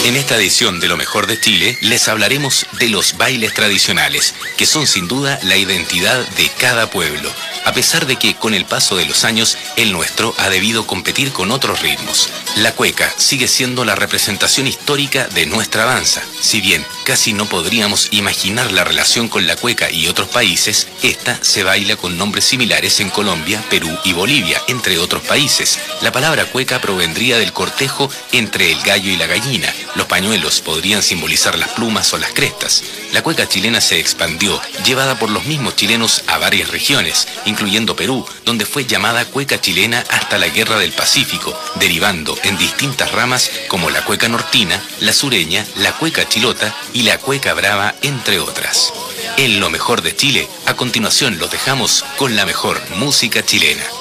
En esta edición de Lo Mejor de Chile les hablaremos de los bailes tradicionales, que son sin duda la identidad de cada pueblo, a pesar de que con el paso de los años el nuestro ha debido competir con otros ritmos. La cueca sigue siendo la representación histórica de nuestra danza. Si bien casi no podríamos imaginar la relación con la cueca y otros países, esta se baila con nombres similares en Colombia, Perú y Bolivia, entre otros países. La palabra cueca provendría del cortejo entre el gallo y la gallina. Los pañuelos podrían simbolizar las plumas o las crestas. La cueca chilena se expandió, llevada por los mismos chilenos a varias regiones, incluyendo Perú, donde fue llamada cueca chilena hasta la Guerra del Pacífico, derivando en distintas ramas como la cueca nortina, la sureña, la cueca chilota y la cueca brava, entre otras. En Lo Mejor de Chile, a continuación los dejamos con la mejor música chilena.